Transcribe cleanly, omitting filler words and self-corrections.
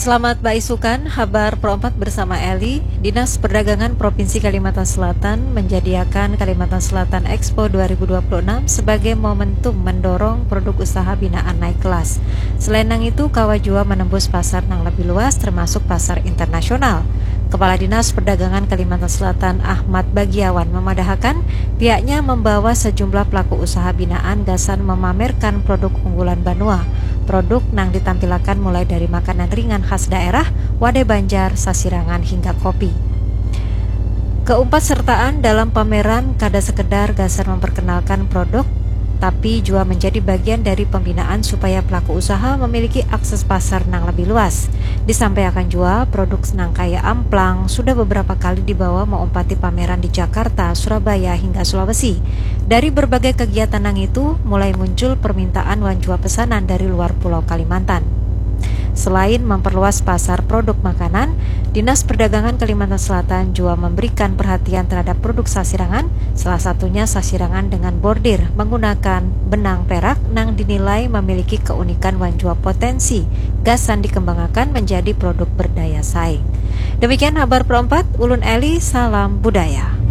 Selamat Baisukan, Habar Pro 4 bersama Eli. Dinas Perdagangan Provinsi Kalimantan Selatan menyediakan Kalimantan Selatan Expo 2026 sebagai momentum mendorong produk usaha binaan naik kelas. Selain itu, Kawajua menembus pasar yang lebih luas termasuk pasar internasional. Kepala Dinas Perdagangan Kalimantan Selatan Ahmad Bagiawan memadahkan pihaknya membawa sejumlah pelaku usaha binaan gasan memamerkan produk unggulan Banua. Produk yang ditampilkan mulai dari makanan ringan khas daerah, wadai Banjar, sasirangan hingga kopi. Keempat sertaan dalam pameran kada sekedar gasan memperkenalkan produk, tapi juga menjadi bagian dari pembinaan supaya pelaku usaha memiliki akses pasar yang lebih luas. Disampaikan juga produk senang kaya amplang sudah beberapa kali dibawa mengumpati pameran di Jakarta, Surabaya hingga Sulawesi. Dari berbagai kegiatan yang itu, mulai muncul permintaan wanjua pesanan dari luar Pulau Kalimantan. Selain memperluas pasar produk makanan, Dinas Perdagangan Kalimantan Selatan juga memberikan perhatian terhadap produk sasirangan, salah satunya sasirangan dengan bordir menggunakan benang perak yang dinilai memiliki keunikan wanjua potensi, gasan dikembangkan menjadi produk berdaya saing. Demikian Habar Pro 4, Ulun Eli, salam budaya.